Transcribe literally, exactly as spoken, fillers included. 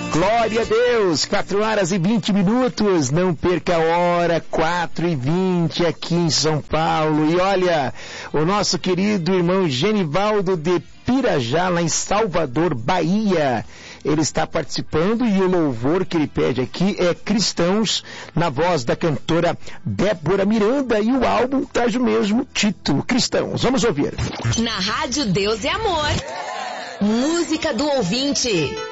Glória a Deus, quatro horas e vinte minutos, não perca a hora, quatro e vinte aqui em São Paulo. E olha, o nosso querido irmão Genivaldo de Pirajá, lá em Salvador, Bahia, ele está participando e o louvor que ele pede aqui é Cristãos, na voz da cantora Débora Miranda, e o álbum traz o mesmo título, Cristãos. Vamos ouvir. Na Rádio Deus é Amor, música do ouvinte.